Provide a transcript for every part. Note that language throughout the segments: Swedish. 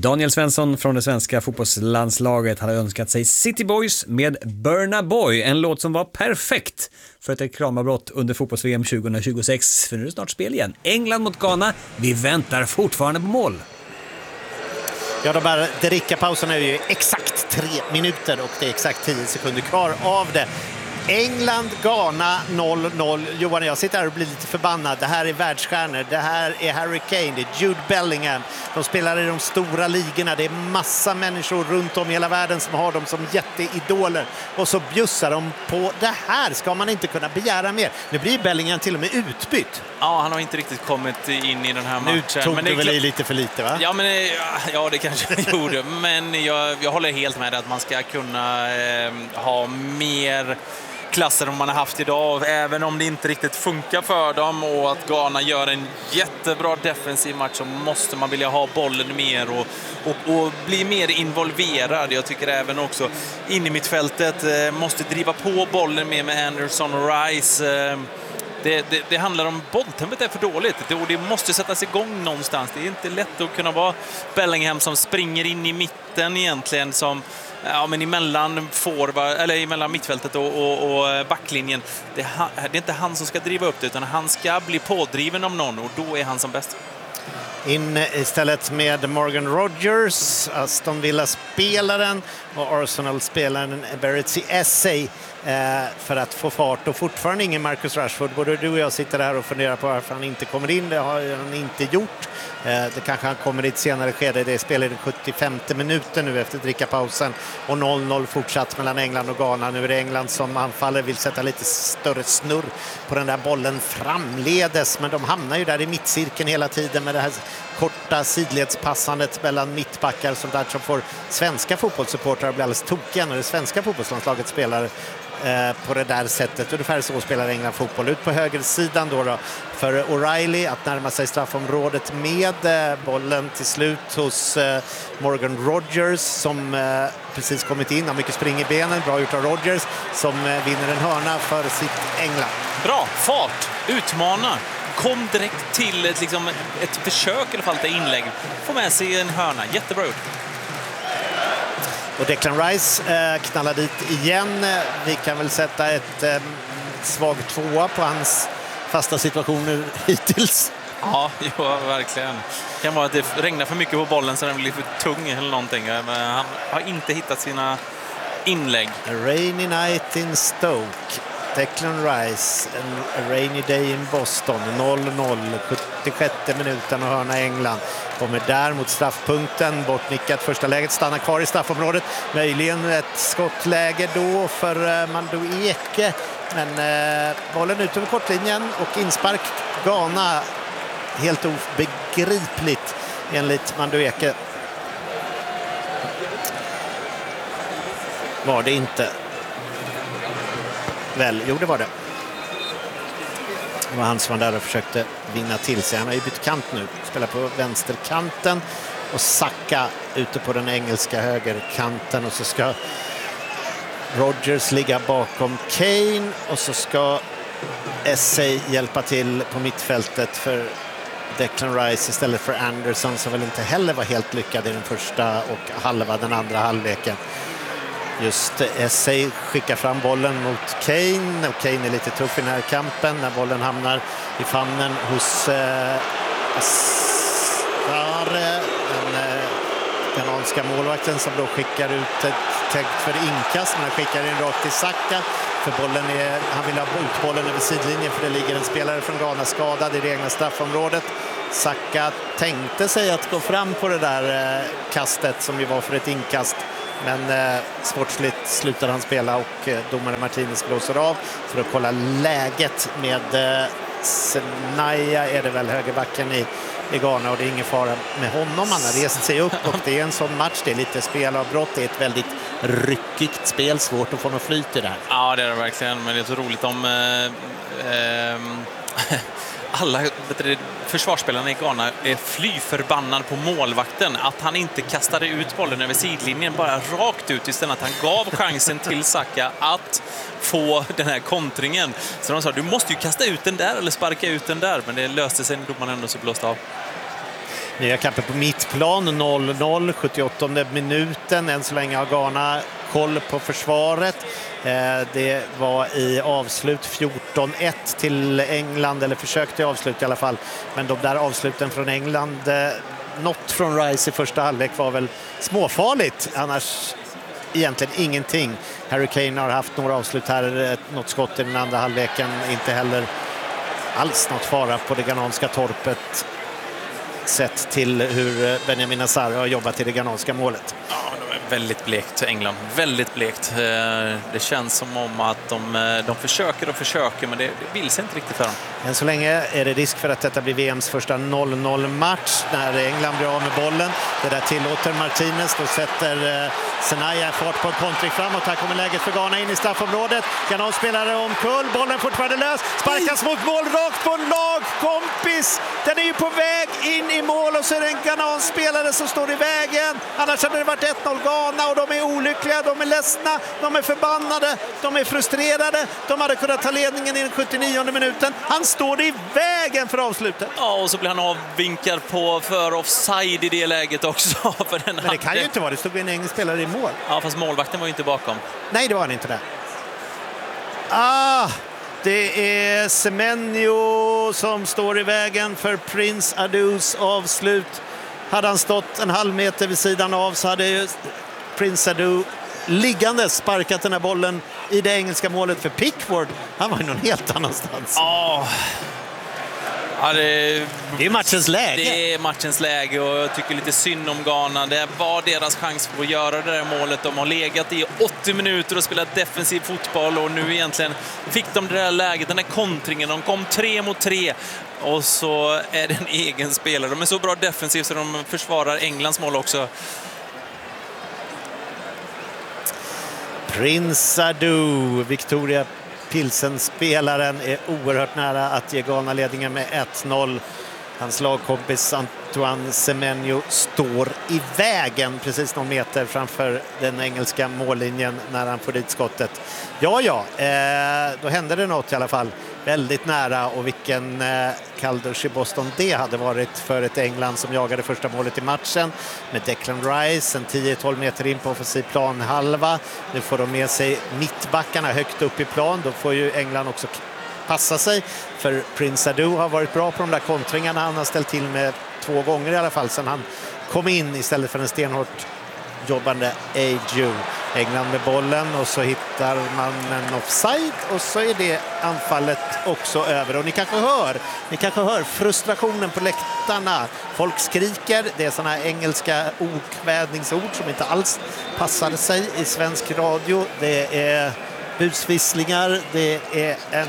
Daniel Svensson från det svenska fotbollslandslaget hade önskat sig City Boys med Burna Boy, en låt som var perfekt för ett reklamavbrott under fotbolls-VM 2026. För nu är det snart spel igen. England mot Ghana. Vi väntar fortfarande på mål. Ja, de här drickapauserna är ju exakt 3 minuter och det är exakt 10 sekunder kvar av det. England, Ghana 0-0. Johan, jag sitter här och blir lite förbannad. Det här är världsstjärnor. Det här är Harry Kane, det är Jude Bellingham. De spelar i de stora ligorna. Det är massa människor runt om i hela världen som har dem som jätteidoler. Och så bjussar de på det här. Ska man inte kunna begära mer? Nu blir Bellingham till och med utbytt. Ja, han har inte riktigt kommit in i den här matchen. Nu tog det väl i lite för lite, va? Ja, det kanske jag gjorde. Men jag håller helt med att man ska kunna ha mer klasser än man har haft idag, även om det inte riktigt funkar för dem, och att Ghana gör en jättebra defensiv match, så måste man vilja ha bollen mer och bli mer involverad. Jag tycker även också in i mittfältet måste driva på bollen mer med Anderson och Rice. Det handlar om bolltempot är för dåligt och det måste sättas igång någonstans. Det är inte lätt att kunna vara Bellingham som springer in i mitten egentligen, som men emellan mittfältet och backlinjen. Det är inte han som ska driva upp det, utan han ska bli pådriven av någon, och då är han som bäst. In istället med Morgan Rogers, Aston Villa-spelaren, och Arsenal-spelaren Beretsy Esse för att få fart, och fortfarande ingen Marcus Rashford. Både du och jag sitter här och funderar på varför han inte kommer in. Det har han inte gjort. Det kanske han kommer i ett senare skede. Det spelar i den 75:e minuten nu efter drickapausen, och 0-0 fortsatt mellan England och Ghana. Nu är det England som anfaller, vill sätta lite större snurr på den där bollen framledes, men de hamnar ju där i mittcirkeln hela tiden med det här korta sidledspassandet mellan mittbackar, som där som får svenska fotbollssupportrar blir alldeles tokiga när det svenska fotbollslandslaget spelar på det där sättet. Ungefär så spelar England fotboll. Ut på högersidan då för O'Reilly att närma sig straffområdet med bollen till slut hos Morgan Rogers, som precis kommit in, har mycket spring i benen. Bra gjort av Rogers, som vinner en hörna för sitt England. Bra, fart, utmanar. Kom direkt till ett försök i alla fall till inlägg. Få med sig en hörna, jättebra gjort. Och Declan Rice knallar dit igen. Vi kan väl sätta ett svag 2 på hans fasta situationer hittills. Ja, verkligen. Det kan vara att det regnar för mycket på bollen så den blir för tung eller någonting. Men han har inte hittat sina inlägg. A rainy night in Stoke. Declan Rice, a rainy day in Boston. 0-0, 76 minuten och hörna England. Kommer där mot straffpunkten, bortnickat första läget, stannar kvar i straffområdet. Möjligen ett skottläge då för Madueke, men bollen ut över kortlinjen och inspark Ghana. Helt obegripligt enligt Madueke. Var det inte? Väl, jo det var det. Det var han som var där och försökte vinna till sig. Han har ju bytt kant nu. Spelar på vänsterkanten. Och Saka ute på den engelska högerkanten. Och så ska Rogers ligga bakom Kane. Och så ska Esse hjälpa till på mittfältet för Declan Rice istället för Anderson, som väl inte heller var helt lyckad i den första och den andra halvleken. Just Esse skickar fram bollen mot Kane, och Kane är lite tuff i den här kampen när bollen hamnar i famnen hos Asare, den kanadska målvakten, som då skickar ut ett täckt för inkast, men han skickar in rakt till Saka, för han vill ha ut bollen över sidlinjen, för det ligger en spelare från Ghana skadad i det egna straffområdet. Saka tänkte sig att gå fram på det där kastet som ju var för ett inkast, men sportsligt slutar han spela, och domare Martinez blåser av för att kolla läget med Senaya, är det väl, högerbacken i Ghana, och det är ingen fara med honom. Han har rest sig upp, och det är en sån match, det är lite spelavbrott, det är ett väldigt ryckigt spel, svårt att få något flyt i det här. Ja, det är det verkligen, men det är så roligt om alla försvarsspelarna i Ghana är fly förbannad på målvakten att han inte kastade ut bollen över sidlinjen, bara rakt ut, istället att han gav chansen till Saka att få den här kontringen. Så de sa, du måste ju kasta ut den där eller sparka ut den där, men det löste sig när domaren ändå så blåste av. Nya kapper på mittplan, 0-0, 78 minuten. Än så länge har Ghana koll på försvaret. Det var i avslut 14-1 till England, eller försök till avslut i alla fall. Men de där avsluten från England, något från Rice i första halvlek var väl småfarligt. Annars egentligen ingenting. Harry Kane har haft några avslut här, något skott i den andra halvleken. Inte heller alls något fara på det ghananska torpet. Sett till hur Benjamin Nassar har jobbat i det ghananska målet. Ja, de är väldigt blekt, England. Väldigt blekt. Det känns som om att de försöker, men det vill sig inte riktigt för dem. Än så länge är det risk för att detta blir VMs första 0-0-match när England blir av med bollen. Det där tillåter Martinez. Då sätter Senaya fart på en kontring framåt. Här kommer läget för Ghana in i straffområdet. Ghanan spelare omkull. Bollen fortfarande lös. Sparkas mot mål rakt på en lagkompis. Den är ju på väg in i mål och så är det en Ghanan-spelare som står i vägen. Annars hade det varit 1-0 Ghana och de är olyckliga, de är ledsna, de är förbannade, de är frustrerade. De hade kunnat ta ledningen i den 79:e minuten. Han står i vägen för avslutet. Ja, och så blir han avvinkad för offside i det läget också. Men det kan ju inte vara, det stod en engelsk spelare i mål. Ja, fast målvakten var ju inte bakom. Nej, det var han inte det. Det är Semenyo som står i vägen för Prince Adus avslut. Hade han stått en halv meter vid sidan av så hade ju Prince Adu liggande sparkat den här bollen i det engelska målet för Pickford. Han var ju någon helt annanstans. Ja, det är matchens läge. Det är matchens läge och jag tycker lite synd om Ghana. Det var deras chans för att göra det där målet. De har legat i 80 minuter och spelat defensiv fotboll och nu egentligen fick de det där läget, den där kontringen. De kom 3 mot 3 och så är det en egen spelare. De är så bra defensivt så de försvarar Englands mål också. Prince Adu, Victoria Pilsen-spelaren, är oerhört nära att ge Ghana ledningen med 1-0. Hans lagkompis Antoine Semenyo står i vägen precis någon meter framför den engelska mållinjen när han får dit skottet. Då hände det något i alla fall. Väldigt nära, och vilken kalldusch i Boston det hade varit för ett England som jagade första målet i matchen med Declan Rice, en 10-12 meter in på offensiv planhalva. Nu får de med sig mittbackarna högt upp i plan. Då får ju England också passa sig, för Prince Adu har varit bra på de där kontringarna. Han har ställt till med 2 gånger i alla fall sedan han kom in istället för en stenhårt jobbande Ayew. England med bollen och så hittar man en offside och så är det anfallet också över. Och ni kanske hör frustrationen på läktarna. Folk skriker, det är såna engelska okvädningsord som inte alls passade sig i svensk radio. Det är busvisslingar, det är en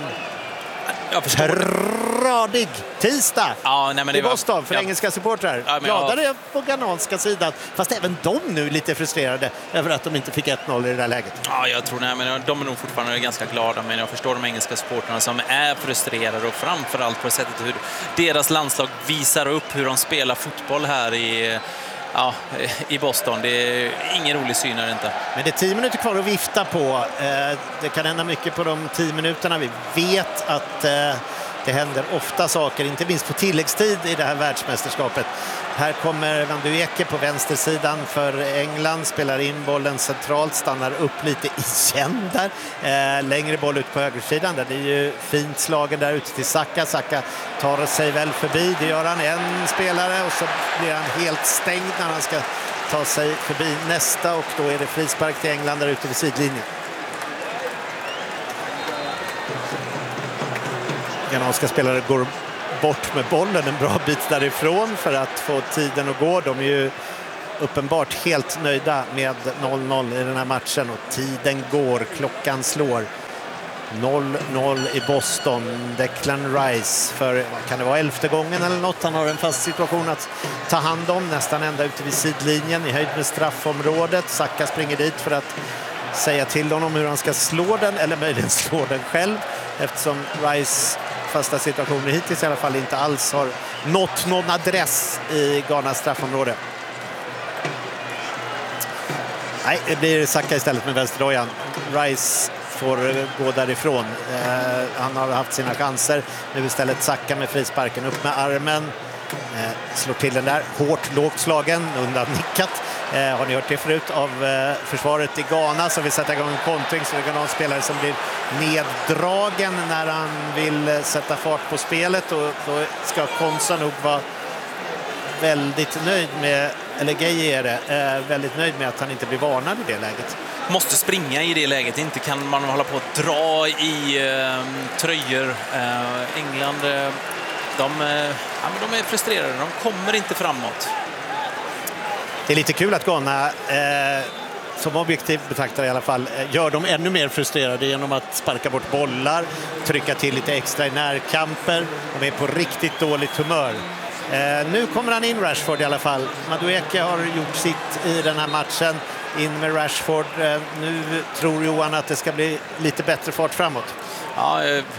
tradig tisdag i Boston för engelska supportrar. Gladare på ghananska sidan, fast även de nu lite frustrerade över att de inte fick 1-0 i det där läget. Ja, jag tror men de är nog fortfarande ganska glada, men jag förstår de engelska supportrarna som är frustrerade, och framförallt på sättet hur deras landslag visar upp hur de spelar fotboll här i Boston. Det är ingen rolig syn här inte. Men det är 10 minuter kvar att vifta på. Det kan hända mycket på de 10 minuterna. Vi vet att det händer ofta saker, inte minst på tilläggstid i det här världsmästerskapet. Här kommer Van de Eke på vänstersidan för England, spelar in bollen centralt, stannar upp lite igen där. Längre boll ut på högersidan, där det är ju fint slagen där ute till Saka. Saka tar sig väl förbi, det gör han, en spelare, och så blir han helt stängd när han ska ta sig förbi nästa, och då är det frispark till England där ute vid sidlinjen. Ghananska spelare går bort med bollen en bra bit därifrån för att få tiden att gå. De är ju uppenbart helt nöjda med 0-0 i den här matchen, och tiden går, klockan slår. 0-0 i Boston. Declan Rice för, kan det vara 11:e gången eller något? Han har en fast situation att ta hand om, nästan ända ute vid sidlinjen i höjd med straffområdet. Saka springer dit för att säga till honom hur han ska slå den, eller möjligen slå den själv, eftersom Rice fasta situationer hittills i alla fall inte alls har nått någon adress i Ghanas straffområde. Nej, det blir Saka istället med vänsterdojan. Rice får gå därifrån. Han har haft sina chanser. Nu istället Saka med frisparken upp med armen. slår till den där. Hårt, lågt slagen, undan nickat. Har ni hört det förut av försvaret i Ghana som vill sätta igång en kontring, så det är någon spelare som blir neddragen när han vill sätta fart på spelet, och då ska Konsa nog vara väldigt nöjd med, eller Gay är det, väldigt nöjd med att han inte blir varnad i det läget. Måste springa i det läget, inte kan man hålla på att dra i tröjor. England, de är frustrerade, de kommer inte framåt. Det är lite kul att Ghana, som objektiv betraktare i alla fall, gör dem ännu mer frustrerade genom att sparka bort bollar, trycka till lite extra i närkamper. De är på riktigt dåligt humör. Nu kommer han in, Rashford i alla fall. Madueke har gjort sitt i den här matchen. In med Rashford. Nu tror Johan att det ska bli lite bättre fart framåt. Ja,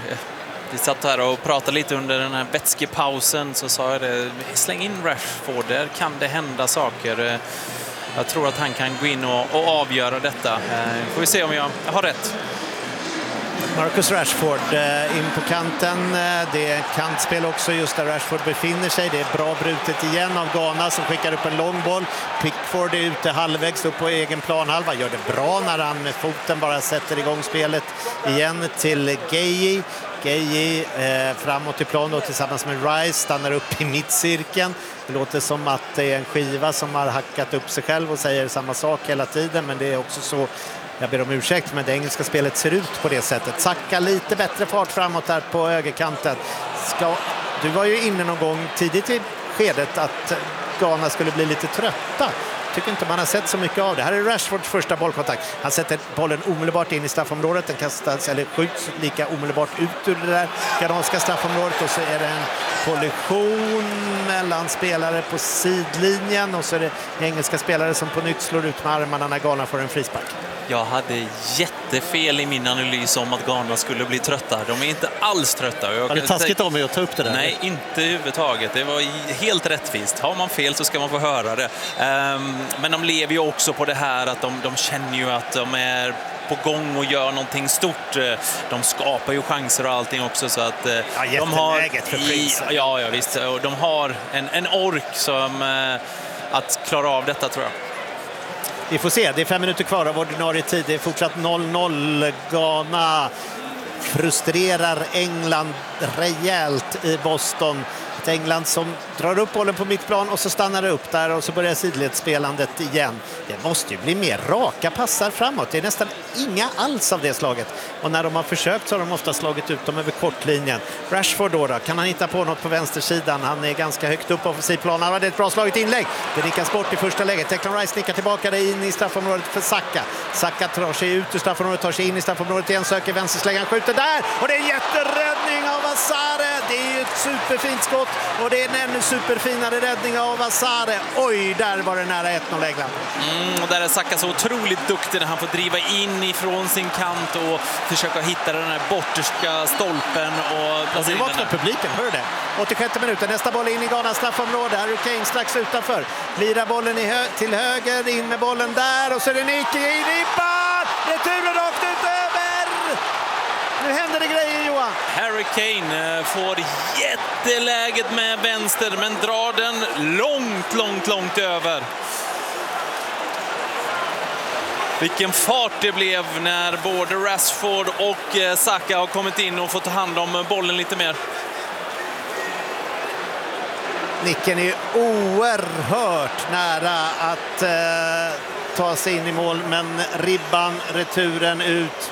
vi satt här och pratade lite under den här vätskepausen, så sa jag det, släng in Rashford, där kan det hända saker. Jag tror att han kan gå in och avgöra detta. Får vi se om jag har rätt. Marcus Rashford in på kanten. Det är kantspel också just där Rashford befinner sig. Det är bra brutet igen av Ghana som skickar upp en lång boll. Pickford är ute halvvägs upp på egen planhalva. Gör det bra när han med foten bara sätter igång spelet igen till Gueye. Gueye framåt i plan då, tillsammans med Rice, stannar upp i mittcirkeln. Det låter som att det är en skiva som har hackat upp sig själv och säger samma sak hela tiden, men det är också så, jag ber om ursäkt, men det engelska spelet ser ut på det sättet. Saka lite bättre fart framåt där på högerkanten. Du var ju inne någon gång tidigt i skedet att Ghana skulle bli lite trötta. Tycker inte man har sett så mycket av det. Här är Rashfords första bollkontakt. Han sätter bollen omedelbart in i straffområdet. Den kastas, eller skjuts lika omedelbart ut ur det där ghananska straffområdet. Och så är det en kollision mellan spelare på sidlinjen. Och så är det engelska spelare som på nytt slår ut med armarna när Ghana får en frispark. Jag hade jättefel i min analys om att Ghana skulle bli trötta. De är inte alls trötta. Var det taskigt av mig att ta upp det där? Nej, inte överhuvudtaget. Det var helt rättvist. Har man fel så ska man få höra det. Men de lever ju också på det här att de känner ju att de är på gång och gör någonting stort. De skapar ju chanser och allting också, så att de har ja visst, och de har en ork som att klara av detta, tror jag. Vi får se, det är 5 minuter kvar av ordinarie tid. Det är fortsatt 0-0. Ghana frustrerar England rejält i Boston. Ett England som drar upp bollen på mittplan och så stannar det upp där och så börjar sidledsspelandet igen. Det måste ju bli mer raka passar framåt. Det är nästan inga alls av det slaget. Och när de har försökt så har de ofta slagit ut dem över kortlinjen. Rashford då, kan han hitta på något på vänstersidan? Han är ganska högt upp på offensivplanen. Det är ett bra slaget inlägg. Det nickas bort i första läget. Declan Rice nickar tillbaka det in i straffområdet för Saka. Saka tar sig ut ur straffområdet, tar sig in i straffområdet igen, söker vänstersläggan, skjuter där! Och det är en jätteräddning av Azare! Det är ju ett superfint skott och det är en ännu superfinare räddning av Azare. Oj, där var det nära 1-0 England. Och där är Saka så otroligt duktig när han får driva in ifrån sin kant och försöka hitta den här borterska stolpen. Och nu vaknar publiken, hör det. 86 minuter, nästa boll in i Ghanas straffområde. Harry Kane strax utanför. Lirar bollen till höger, in med bollen där och så är det Nicky i ribban! Returen rakt ut över! Nu händer det grejer, Johan. Harry Kane får jätteläget med vänster, men drar den långt över. Vilken fart det blev när både Rashford och Saka har kommit in och fått ta hand om bollen lite mer. Nicken är oerhört nära att ta sig in i mål, men ribban, returen ut.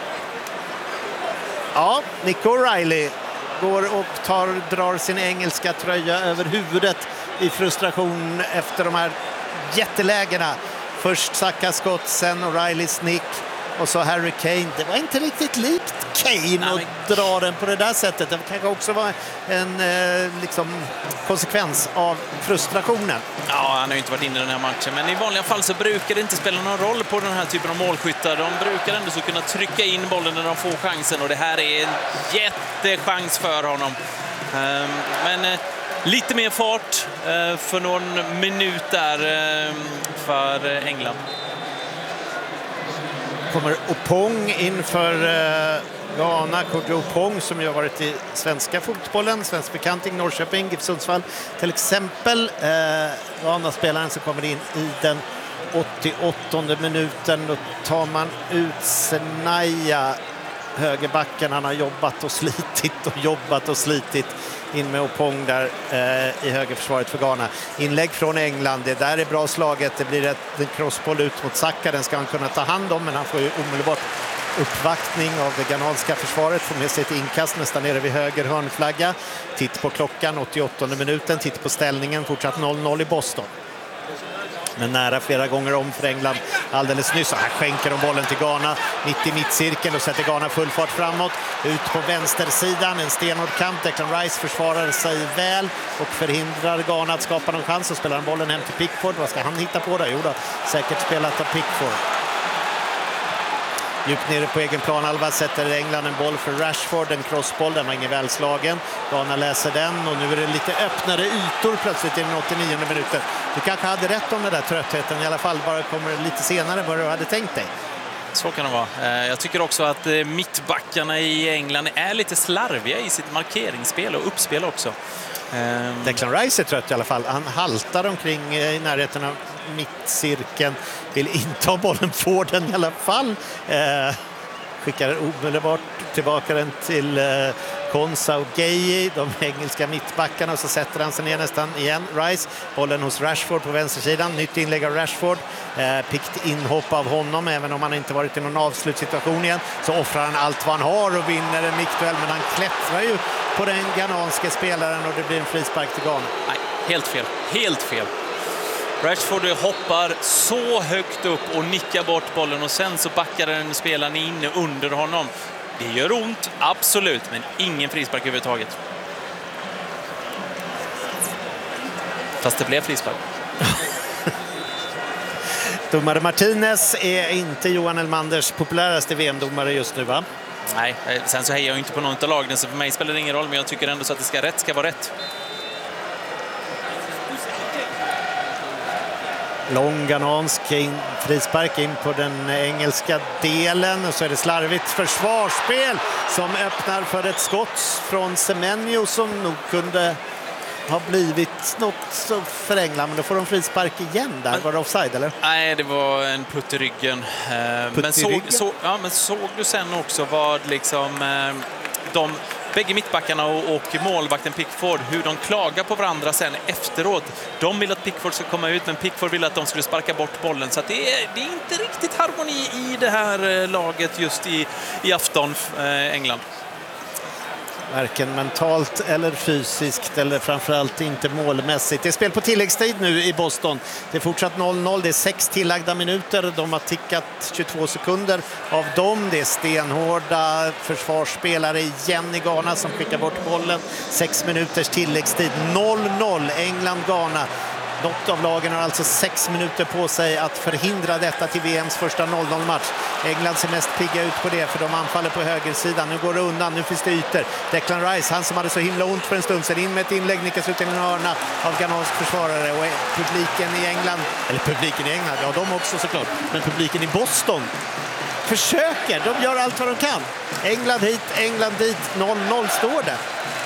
Ja, Nick O'Reilly går och drar sin engelska tröja över huvudet i frustration efter de här jättelägena. Först Sakas skott, sen O'Reillys nick och så Harry Kane. Det var inte riktigt likt Kane att dra den på det där sättet. Det kanske också var en konsekvens av frustrationen. Ja, han har ju inte varit inne i den här matchen, men i vanliga fall så brukar det inte spela någon roll på den här typen av målskyttar. De brukar ändå så kunna trycka in bollen när de får chansen, och det här är en jättechans för honom. Men lite mer fart för någon minut där för England. kommer Opong inför Ghana. Kodjo Opong som ju har varit i svenska fotbollen, svensk bekanting, Norrköping, GIF Sundsvall till exempel. Ghana-spelaren som kommer in i den 88:e minuten. Då tar man ut Senaya, högerbacken. Han har jobbat och slitit in med Opong där i högerförsvaret för Ghana. Inlägg från England, det där är bra slaget. Det blir en crossboll ut mot Saka, den ska han kunna ta hand om, men han får ju omedelbart uppvaktning av det ghananska försvaret, får med sig ett inkast nästan nere vid höger hörnflagga. Titt på klockan, 88:e minuten, titt på ställningen, fortsatt 0-0 i Boston. Men nära flera gånger om för England alldeles nyss. Här skänker de bollen till Ghana mitt i mittcirkeln och sätter Ghana full fart framåt. Ut på vänstersidan, en stenhård kamp. Declan Rice försvarar sig väl och förhindrar Ghana att skapa någon chans. Och spelar bollen hem till Pickford. Vad ska han hitta på där? Jo då, säkert spelat av Pickford. Djupt nere på egen plan halva sätter England en boll för Rashford, en crossboll, den var ingen välslagen. Ghana läser den och nu är det lite öppnare ytor plötsligt i den 89:e minuten. Du kanske hade rätt om den där tröttheten, i alla fall bara kommer lite senare än vad du hade tänkt dig. Så kan det vara. Jag tycker också att mittbackarna i England är lite slarviga i sitt markeringsspel och uppspel också. Declan Rice är trött i alla fall. Han haltar omkring i närheten av mittcirkeln. Vill inte ha bollen, får den i alla fall. Skickar omedelbart tillbaka den till Konsa och Gueye, de engelska mittbackarna, och så sätter han sig ner nästan igen. Rice, bollen hos Rashford på vänstersidan. Nytt inlägg av Rashford. Pikt inhopp av honom, även om han inte varit i någon avslutsituation igen. Så offrar han allt vad han har och vinner en mittduell, men han klättrar ju på den ghananske spelaren och det blir en frispark till Ghana. Nej, helt fel. Rashford hoppar så högt upp och nickar bort bollen och sen så backar den spelaren in under honom. Det gör ont, absolut, men ingen frispark överhuvudtaget. Fast det blev frispark. Domare Martinez är inte Johan Elmanders populäraste VM-domare just nu, va? Nej, sen så hejar jag inte på någon av lagen, så för mig spelar det ingen roll, men jag tycker ändå så att det ska vara rätt. Lång ghanansk frispark in på den engelska delen och så är det slarvigt försvarsspel som öppnar för ett skott från Semenyo som nog kunde ha blivit något för England, men då får de frispark igen där. Var det offside eller? Nej, det var en putt i ryggen. Men såg du sen också vad liksom bägge mittbackarna och målvakten Pickford, hur de klagar på varandra sen efteråt. De vill att Pickford ska komma ut, men Pickford vill att de skulle sparka bort bollen. Så att det är inte riktigt harmoni i det här laget just i afton, England. Varken mentalt eller fysiskt eller framförallt inte målmässigt. Det är spel på tilläggstid nu i Boston. Det är fortsatt 0-0. Det är 6 tillagda minuter. De har tickat 22 sekunder av dem. Det är stenhårda försvarsspelare igen i Ghana som skickar bort bollen. 6 minuters tilläggstid. 0-0 England-Ghana. Något av lagen har alltså 6 minuter på sig att förhindra detta till VMs första 0-0-match. England ser mest pigga ut på det, för de anfaller på högersidan. Nu går det undan, nu finns det ytor. Declan Rice, han som hade så himla ont för en stund sedan, in med ett inlägg, nickas ut i en hörna av ghanansk försvarare. Och publiken i England, ja de också såklart, men publiken i Boston försöker, de gör allt vad de kan. England hit, England dit, 0-0 står det.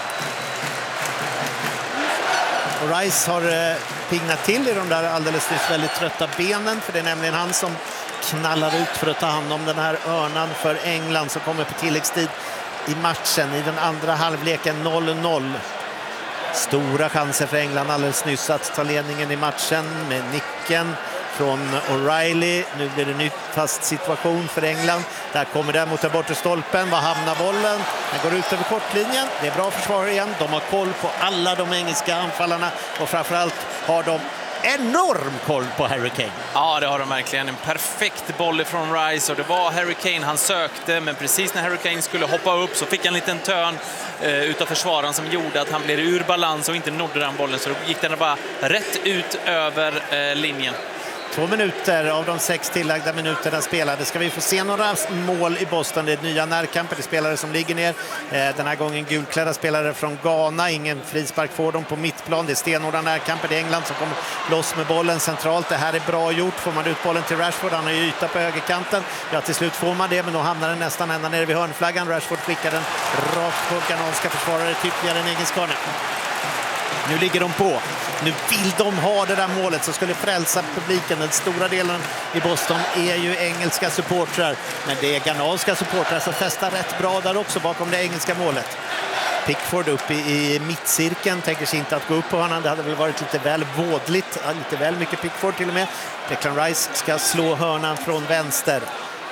Och Rice har pignat till i de där alldeles nyss väldigt trötta benen, för det är nämligen han som knallar ut för att ta hand om den här örnan för England som kommer på tilläggstid i matchen i den andra halvleken. 0-0. Stora chanser för England alldeles nyss att ta ledningen i matchen med nicken från O'Reilly. Nu blir det ny fast situation för England. Där kommer den mot den bortre stolpen. Var hamnar bollen? Den går ut över kortlinjen. Det är bra försvar igen. De har koll på alla de engelska anfallarna och framförallt har de enorm koll på Harry Kane. Ja, det har de verkligen. En perfekt boll från Rice och det var Harry Kane han sökte, men precis när Harry Kane skulle hoppa upp så fick han en liten törn utav försvararen som gjorde att han blev ur balans och inte nådde den bollen, så då gick den bara rätt ut över linjen. 2 minuter av de 6 tillagda minuterna spelade. Ska vi få se några mål i Boston? Det är nya närkamper, det är spelare som ligger ner. Den här gången gulklädda spelare från Ghana. Ingen frispark får dem på mittplan. Det är stenhårda närkamper. Det är England som kommer loss med bollen centralt. Det här är bra gjort. Får man ut bollen till Rashford, han har ju yta på högerkanten. Ja, till slut får man det, men då hamnar den nästan ända nere vid hörnflaggan. Rashford skickar den rakt på ghananska försvarare till ytterligare en egen skada. Nu ligger de på. Nu vill de ha det där målet som skulle frälsa publiken. Den stora delen i Boston är ju engelska supportrar. Men det är ghananska supportrar som festar rätt bra där också bakom det engelska målet. Pickford upp i mittcirkeln, tänker sig inte att gå upp på honom. Det hade väl varit lite väl vådligt, lite väl mycket Pickford till och med. Declan Rice ska slå hörnan från vänster.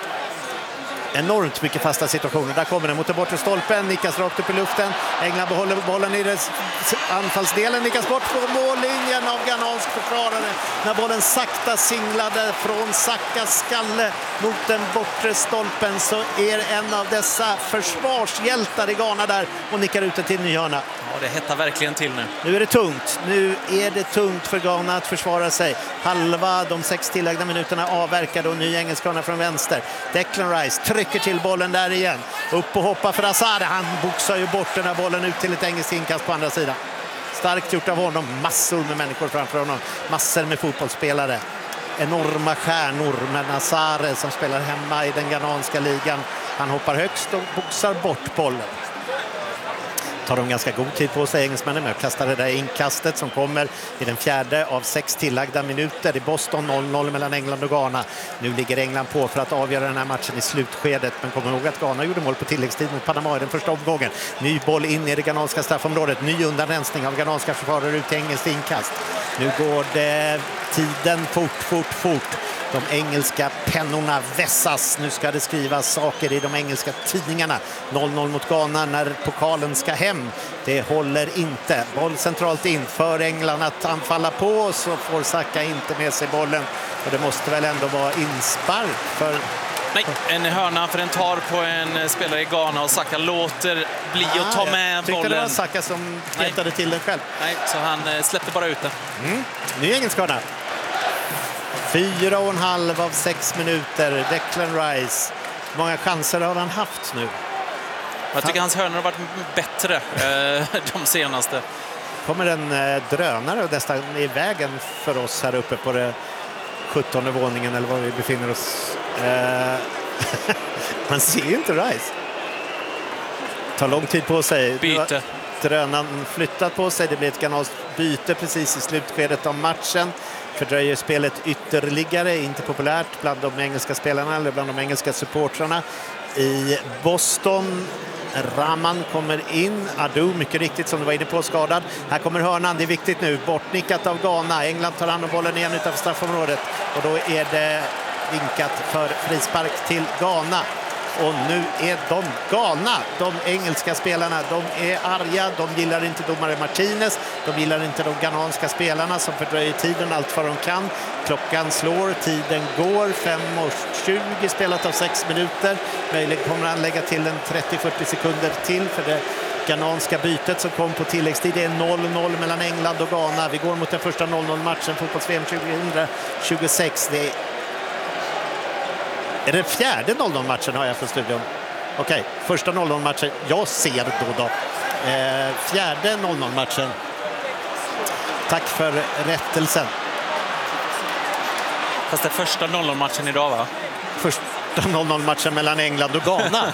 Enormt mycket fasta situationer. Där kommer den mot den bortre stolpen. Nickas rakt upp i luften. England behåller bollen i anfallsdelen. Nickas bort från mållinjen av ghanansk försvarare. När bollen sakta singlade från Sakas skalle mot den bortre stolpen så är en av dessa försvarshjältar i Ghana där och nickar ut den till ny hörna. Ja, det hettar verkligen till nu. Nu är det tungt. Nu är det tungt för Ghana att försvara sig. Halva de 6 tillagda minuterna avverkade och ny engelsk hörna från vänster. Declan Rice trycker till bollen där igen. Upp och hoppa för Hazard. Han boxar ju bort den här bollen ut till ett engelskt inkast på andra sidan. Starkt gjort av honom. Massor med människor framför honom. Massor med fotbollsspelare. Enorma stjärnor. Men Hazard som spelar hemma i den ghananska ligan. Han hoppar högst och boxar bort bollen. Tar de ganska god tid på sig, engelsmännen, med att kasta det där inkastet som kommer i den 4:e av 6 tillagda minuter i Boston. 0-0 mellan England och Ghana. Nu ligger England på för att avgöra den här matchen i slutskedet, men kommer ihåg att Ghana gjorde mål på tilläggstid mot Panama i den första omgången. Ny boll in i det ghananska straffområdet, ny undanrensning av ghananska försvarare ut till engelskt inkast. Nu går det tiden fort. De engelska pennorna vässas. Nu ska det skrivas saker i de engelska tidningarna. 0-0 mot Ghana när pokalen ska hem. Det håller inte. Boll centralt in för England att anfalla på, så får Saka inte med sig bollen. Och det måste väl ändå vara inspark för... Nej, en hörna för en tar på en spelare i Ghana och Saka låter bli att ta med bollen. Tyckte det var Saka som petade till den själv. Nej, så han släppte bara ut den. Ny engelsk hörna. 4,5 av 6 minuter. Declan Rice. Hur många chanser har han haft nu? Jag tycker hans hörnor har varit bättre de senaste. Kommer en drönare och nästan i vägen för oss här uppe på det 17:e våningen eller var vi befinner oss. Man ser ju inte Rice. Tar lång tid på sig. Byte. Drönaren flyttat på sig. Det blir ett ghanaskt byte precis i slutskedet av matchen. Fördröjer spelet ytterligare, inte populärt bland de engelska spelarna eller bland de engelska supportrarna i Boston. Rahman kommer in, Adu mycket riktigt som du var inne på skadad. Här kommer hörnan, det är viktigt nu, bortnickat av Ghana. England tar hand om bollen igen utanför straffområdet och då är det vinkat för frispark till Ghana. Och nu är de galna, de engelska spelarna. De är arga, de gillar inte domare Martinez. De gillar inte de ghananska spelarna som fördröjer tiden allt vad de kan. Klockan slår, tiden går. 5:20 spelat av 6 minuter. Möjligen kommer han lägga till en 30-40 sekunder till för det ghananska bytet som kom på tilläggstid. Det är 0-0 mellan England och Ghana. Vi går mot den första 0-0-matchen, fotbolls-VM 2026. Det är det 4:e 0-0-matchen har jag för studion. Okej, första 0-0-matchen jag ser då. 4:e 0-0-matchen. Tack för rättelsen. Fast det är första 0-0-matchen idag, va? Första 0-0-matchen mellan England och Ghana.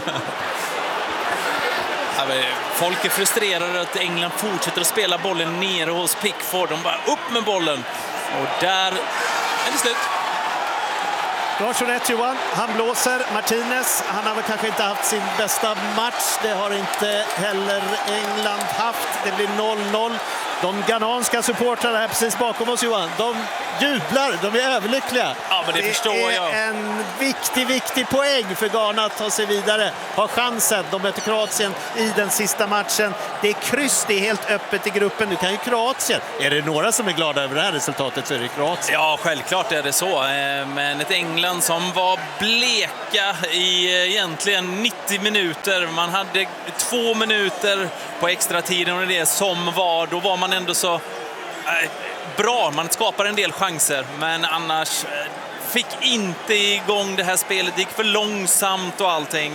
Folk är frustrerade att England fortsätter att spela bollen nere hos Pickford. De bara upp med bollen. Och där är det slut. Du har så rätt, Johan. Han blåser. Martinez, han har väl kanske inte haft sin bästa match. Det har inte heller England haft. Det blir 0-0. De ghananska supportrarna här precis bakom oss, Johan, de jublar, de är överlyckliga. Ja, men det förstår jag. Det är en viktig poäng för Ghana att ta sig vidare. Har chansen, de möter Kroatien i den sista matchen. Det är kryss, det är helt öppet i gruppen. Nu kan ju Kroatien. Är det några som är glada över det här resultatet så är det Kroatien. Ja, självklart är det så. Men ett England som var bleka i egentligen 90 minuter. Man hade 2 minuter på extra tiden och det som var, då var man ändå så bra, man skapar en del chanser, men annars fick inte igång det här spelet, det gick för långsamt och allting.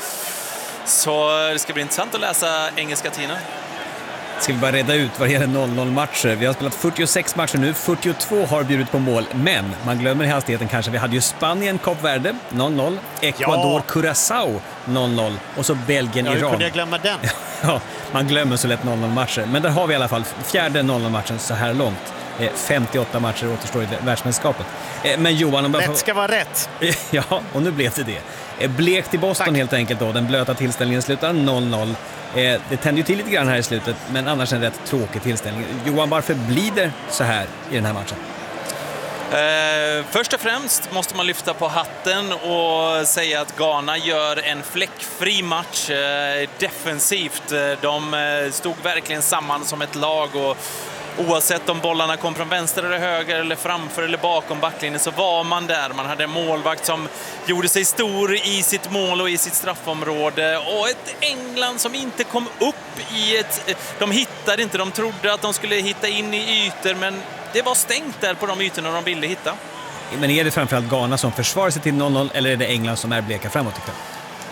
Så det ska bli intressant att läsa engelska tidningar. Ska vi bara reda ut vad det gäller 0-0-matcher. Vi har spelat 46 matcher nu, 42 har bjudit på mål, men man glömmer i hastigheten kanske. Vi hade ju Spanien, Kap Verde, 0-0, Ecuador, Curaçao, 0-0 och så Belgien, Iran. Hur kunde jag glömma den? Ja, man glömmer så lätt 0-0-matcher. Men där har vi i alla fall fjärde 0-0-matchen så här långt. 58 matcher återstår i världsmästerskapet. Men Johan... Rätt ska vara rätt. Ja, och nu blev det. Blekt i Boston helt enkelt då. Den blöta tillställningen slutar 0-0. Det tänder ju till lite grann här i slutet, men annars en rätt tråkig tillställning. Johan, varför blir det så här i den här matchen? Först och främst måste man lyfta på hatten och säga att Ghana gör en fläckfri match defensivt. De stod verkligen samman som ett lag och oavsett om bollarna kom från vänster eller höger eller framför eller bakom backlinjen så var man där. Man hade en målvakt som gjorde sig stor i sitt mål och i sitt straffområde och ett England som inte kom upp i de hittade inte, de trodde att de skulle hitta in i ytor, men det var stängt där på de ytorna de ville hitta. Men är det framförallt Ghana som försvarar sig till 0-0 eller är det England som är bleka framåt, tycker jag?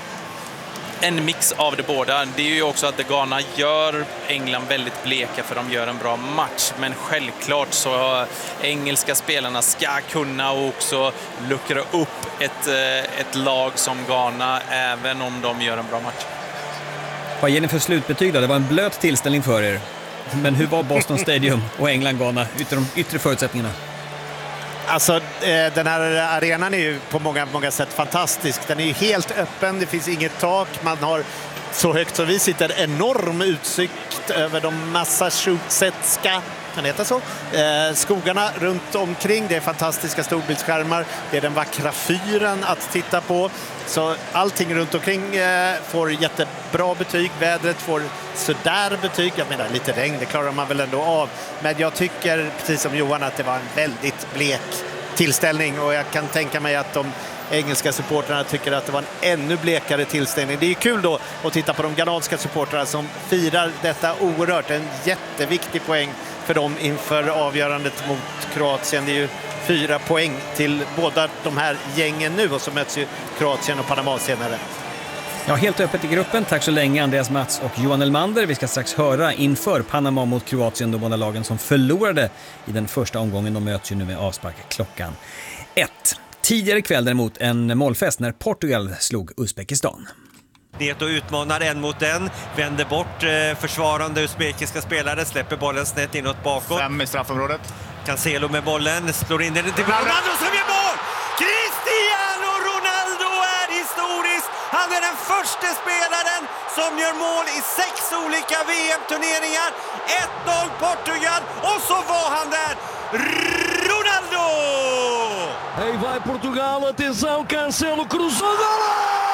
En mix av det båda. Det är ju också att Ghana gör England väldigt bleka för de gör en bra match. Men självklart så engelska spelarna ska kunna också luckra upp ett lag som Ghana även om de gör en bra match. Vad ger ni för slutbetyg då? Det var en blöt tillställning för er. Men hur var Boston Stadium och England-Ghana utan de yttre förutsättningarna? Alltså, den här arenan är ju på många sätt fantastisk. Den är ju helt öppen, det finns inget tak. Man har så högt som vi sitter enorm utsikt över de massachusettska, kan det heta så? Skogarna runt omkring, det är fantastiska storbildsskärmar. Det är den vackra fyren att titta på. Så allting runt omkring får jättebra betyg. Vädret får sådär betyg. Jag menar, lite regn, det klarar man väl ändå av. Men jag tycker, precis som Johan, att det var en väldigt blek tillställning. Och jag kan tänka mig att de engelska supporterna tycker att det var en ännu blekare tillställning. Det är kul då att titta på de ghananska supporterna som firar detta oerhört. En jätteviktig poäng för dem inför avgörandet mot Kroatien. Det är ju 4 poäng till båda de här gängen nu och så möts ju Kroatien och Panama senare. Ja, helt öppet i gruppen. Tack så länge Andreas Mats och Johan Elmander. Vi ska strax höra inför Panama mot Kroatien, de båda lagen som förlorade i den första omgången. De möts ju nu med avspark klockan 1. Tidigare kväll däremot en målfest när Portugal slog Uzbekistan. Neto utmanar en mot en, vänder bort försvarande uzbekiska spelare, släpper bollen snett inåt bakåt. 5 i straffområdet. Cancelo med bollen, slår in den till Ronaldo som gör mål! Cristiano Ronaldo är historisk! Han är den första spelaren som gör mål i 6 olika VM-turneringar. 1-0 Portugal och så var han där! Ronaldo! Aí vai Portugal, atenção, Cancelo cruzou, gol!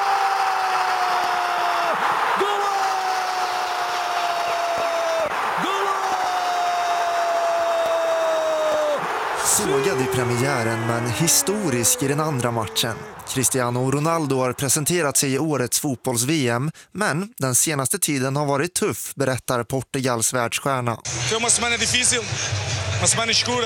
Sågad i premiären men historisk i den andra matchen. Cristiano Ronaldo har presenterat sig i årets fotbolls-VM, men den senaste tiden har varit tuff, berättar Portugals världsstjärna. Foi uma semana difícil, uma semana escura.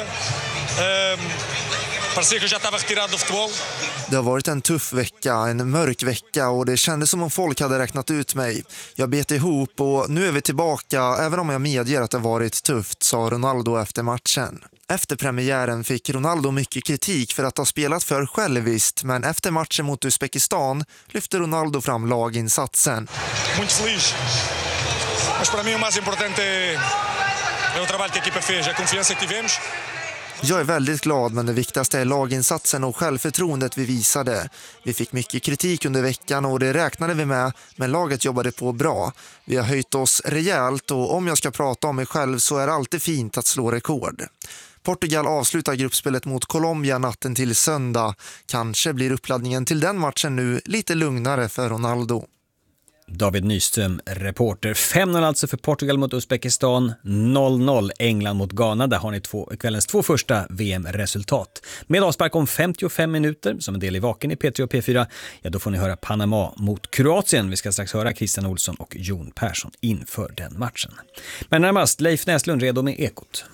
Parecia que eu já estava retirado do futebol. Det har varit en tuff vecka, en mörk vecka och det kändes som om folk hade räknat ut mig. Jag bet ihop och nu är vi tillbaka även om jag medger att det varit tufft, sa Ronaldo efter matchen. Efter premiären fick Ronaldo mycket kritik för att ha spelat för själviskt, men efter matchen mot Uzbekistan lyfte Ronaldo fram laginsatsen. Muito feliz. Mas para mim o mais importante é o trabalho que a equipa fez, a confiança que tivemos. Jag är väldigt glad, men det viktigaste är laginsatsen och självförtroendet vi visade. Vi fick mycket kritik under veckan och det räknade vi med, men laget jobbade på bra. Vi har höjt oss rejält och om jag ska prata om mig själv så är det alltid fint att slå rekord. Portugal avslutar gruppspelet mot Colombia natten till söndag. Kanske blir uppladdningen till den matchen nu lite lugnare för Ronaldo. David Nyström, reporter. 5-0 alltså för Portugal mot Uzbekistan, 0-0 England mot Ghana. Där har ni kvällens 2 första VM-resultat. Med avspark om 55 minuter, som en del i vaken i P3 och P4, ja då får ni höra Panama mot Kroatien. Vi ska strax höra Christian Olsson och Jon Persson inför den matchen. Men närmast Leif Näslund redo med Ekot.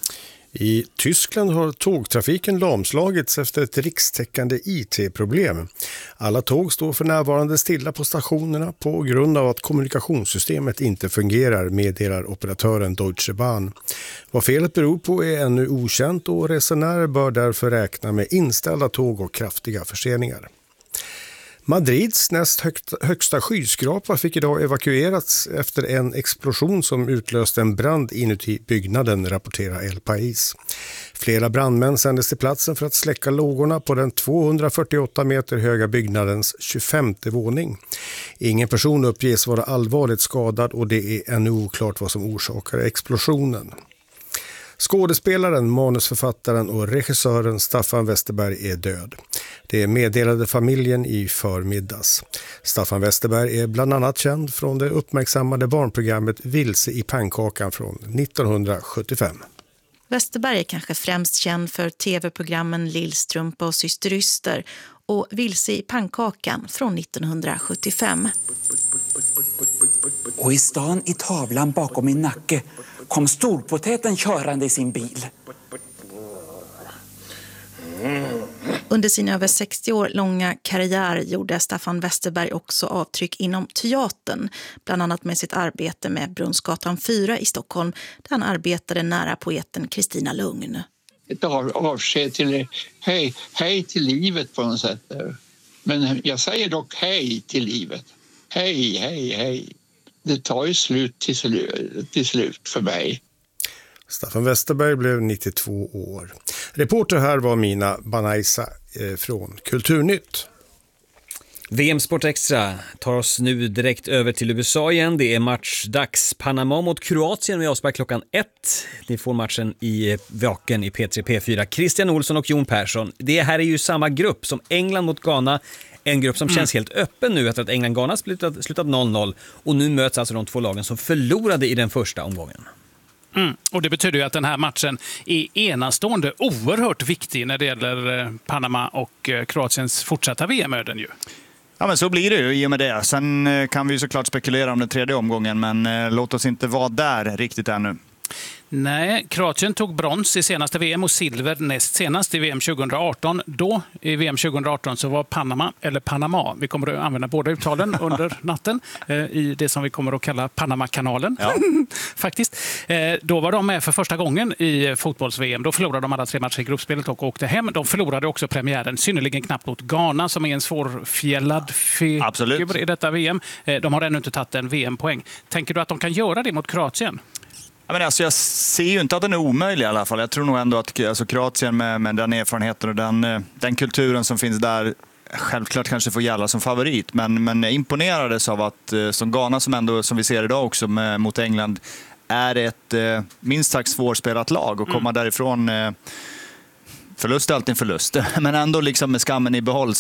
I Tyskland har tågtrafiken lamslagits efter ett rikstäckande IT-problem. Alla tåg står för närvarande stilla på stationerna på grund av att kommunikationssystemet inte fungerar, meddelar operatören Deutsche Bahn. Vad felet beror på är ännu okänt och resenärer bör därför räkna med inställda tåg och kraftiga förseningar. Madrids näst högsta skyskrapa fick idag evakuerats efter en explosion som utlöste en brand inuti byggnaden, rapporterar El País. Flera brandmän sändes till platsen för att släcka lågorna på den 248 meter höga byggnadens 25:e våning. Ingen person uppges vara allvarligt skadad och det är ännu oklart vad som orsakar explosionen. Skådespelaren, manusförfattaren och regissören Staffan Westerberg är död. Det meddelade familjen i förmiddags. Staffan Westerberg är bland annat känd från det uppmärksammade barnprogrammet Vilse i pannkakan från 1975. Westerberg är kanske främst känd för tv-programmen Lillstrumpa och Syster Yster och Vilse i pannkakan från 1975. Och i stan i tavlan bakom min nacke kom storpoteten körande i sin bil. Under sin över 60 år långa karriär gjorde Staffan Westerberg också avtryck inom teatern, bland annat med sitt arbete med Brunnsgatan 4 i Stockholm, där han arbetade nära poeten Kristina Lugn. Ett avsked till hej till livet på något sätt. Men jag säger dock hej till livet. Hej. Det tar ju slut till slut för mig. Staffan Westerberg blev 92 år. Reporter här var Mina Banaisa från Kulturnytt. VM Sport Extra tar oss nu direkt över till USA igen. Det är matchdags. Panama mot Kroatien. Vi avspelar klockan 1. Ni får matchen i vaken i P3 P4. Christian Olsson och Jon Persson. Det här är ju samma grupp som England mot Ghana. En grupp som känns helt öppen nu efter att England-Ghana slutat 0-0. Och nu möts alltså de två lagen som förlorade i den första omgången. Och det betyder ju att den här matchen är enastående, oerhört viktig när det gäller Panama och Kroatiens fortsatta VM-öden ju. Ja, men så blir det ju i och med det. Sen kan vi ju såklart spekulera om den tredje omgången, men låt oss inte vara där riktigt ännu. Nej, Kroatien tog brons i senaste VM och silver näst senast i VM 2018. Då i VM 2018 så var Panama, vi kommer att använda båda uttalen under natten i det som vi kommer att kalla Panama-kanalen. Ja. Faktiskt. Då var de med för första gången i fotbolls-VM. Då förlorade de alla 3 matcher i gruppspelet och åkte hem. De förlorade också premiären synnerligen knappt mot Ghana som är en svårfjällad figur i detta VM. De har ännu inte tagit en VM-poäng. Tänker du att de kan göra det mot Kroatien? Men alltså, jag ser ju inte att den är omöjlig i alla fall. Jag tror nog ändå att alltså, Kroatien med den erfarenheten och den kulturen som finns där självklart kanske får gälla som favorit. Men jag imponerades av att som Ghana som vi ser idag också mot England är ett minst sagt svårspelat lag och komma därifrån. Förlust är alltid en förlust, men ändå liksom med skammen i behåll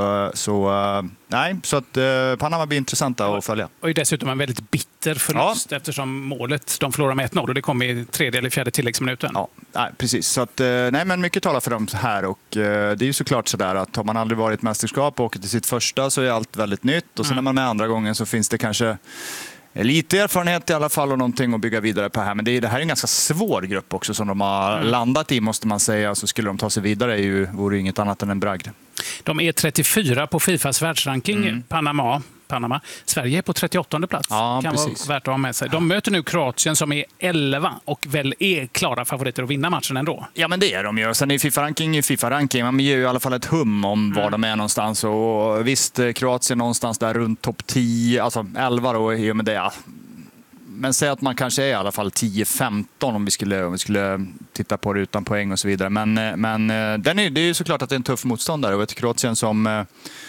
så att Panama blir intressanta att följa. Och dessutom en väldigt bitter förlust eftersom målet, de förlorar med 1-0 och det kom i 3:e eller 4:e tilläggsminuten. Ja, precis. Så att, men mycket talar för dem här och det är ju såklart sådär att har man aldrig varit mästerskap och åker till sitt första så är allt väldigt nytt och sen när man är med andra gången så finns det kanske lite erfarenhet i alla fall och någonting att bygga vidare på här. Men det här är en ganska svår grupp också som de har landat i måste man säga. Så skulle de ta sig vidare vore det inget annat än en bragd. De är 34 på Fifas världsranking, Panama. Sverige är på 38:e plats. Ja, kan precis. Vara värt att ha med sig. De möter nu Kroatien som är 11 och väl är klara favoriter att vinna matchen ändå. Ja, men det är de ju. Sen är FIFA-ranking. Man ger ju i alla fall ett hum om var de är någonstans. Och visst, Kroatien någonstans där runt topp 10, alltså 11 då i och med det. Ja. Men säg att man kanske är i alla fall 10-15 om vi skulle titta på det utan poäng och så vidare. Men det är ju såklart att det är en tuff motståndare och ett Kroatien som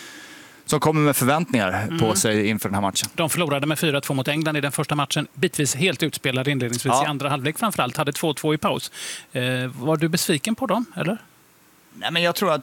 kommer med förväntningar på sig inför den här matchen. De förlorade med 4-2 mot England i den första matchen. Bitvis helt utspelade inledningsvis i andra halvlek framförallt. Hade 2-2 i paus. Var du besviken på dem, eller? Nej, men jag tror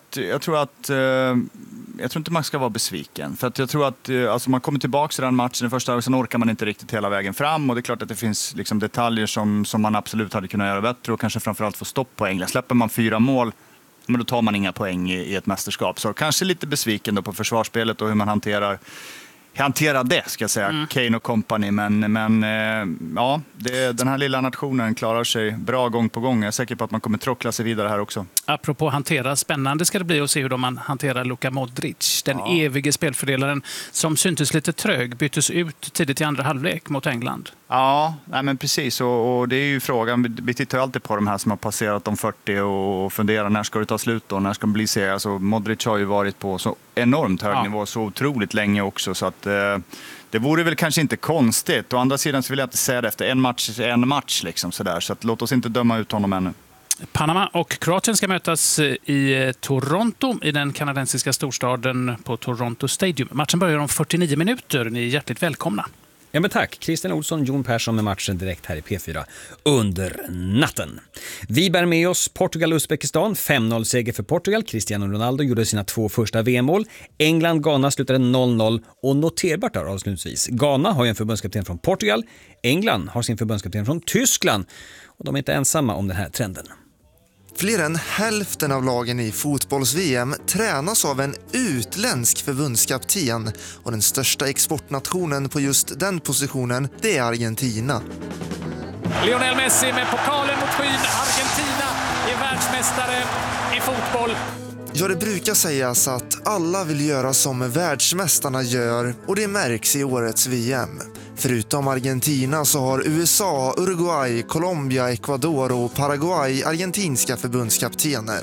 inte man ska vara besviken. För att jag tror att alltså man kommer tillbaka till den matchen i första och sen orkar man inte riktigt hela vägen fram. Och det är klart att det finns liksom detaljer som man absolut hade kunnat göra bättre och kanske framförallt få stopp på England. Släpper man 4 mål, men då tar man inga poäng i ett mästerskap. Så kanske lite besviken då på försvarsspelet och hur man hanterar hantera det, ska jag säga, Kane och company. Men ja, den här lilla nationen klarar sig bra gång på gång. Jag är säker på att man kommer trockla sig vidare här också. Apropå hantera, spännande ska det bli att se hur man hanterar Luka Modric. Den evige spelfördelaren som syntes lite trög, byttes ut tidigt i andra halvlek mot England. Ja, nej men precis. Och det är ju frågan. Vi tittar ju alltid på de här som har passerat de 40 och funderar när ska det ta slut då? När ska det bli serie? Alltså, Modric har ju varit på så enormt hög nivå så otroligt länge också. Så att det vore väl kanske inte konstigt. Å andra sidan så vill jag inte säga det efter en match liksom sådär. Så att låt oss inte döma ut honom ännu. Panama och Kroatien ska mötas i Toronto, i den kanadensiska storstaden på Toronto Stadium. Matchen börjar om 49 minuter. Ni är hjärtligt välkomna. Ja, men tack. Christian Olsson, Jon Persson med matchen direkt här i P4 under natten. Vi bär med oss Portugal-Uzbekistan. 5-0-seger för Portugal. Cristiano Ronaldo gjorde sina 2 första VM-mål. England-Ghana slutade 0-0 och noterbart där avslutningsvis. Ghana har ju en förbundskapten från Portugal. England har sin förbundskapten från Tyskland. Och de är inte ensamma om den här trenden. Fler än hälften av lagen i fotbolls-VM tränas av en utländsk förbundskapten och den största exportnationen på just den positionen, det är Argentina. Lionel Messi med pokalen mot skyn. Argentina är världsmästare i fotboll. Ja, det brukar sägas att alla vill göra som världsmästarna gör och det märks i årets VM. Förutom Argentina så har USA, Uruguay, Colombia, Ecuador och Paraguay argentinska förbundskaptener.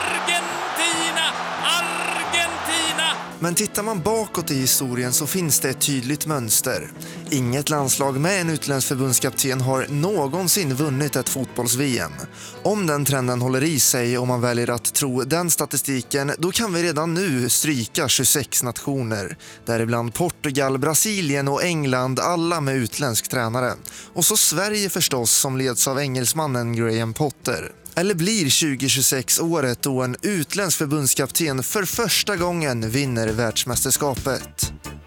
Men tittar man bakåt i historien så finns det ett tydligt mönster. Inget landslag med en utländsk förbundskapten har någonsin vunnit ett fotbolls-VM. Om den trenden håller i sig och man väljer att tro den statistiken, då kan vi redan nu stryka 26 nationer. Däribland Portugal, Brasilien och England, alla med utländsk tränare. Och så Sverige förstås, som leds av engelsmannen Graham Potter. Eller blir 2026 året då en utländsk förbundskapten för första gången vinner världsmästerskapet?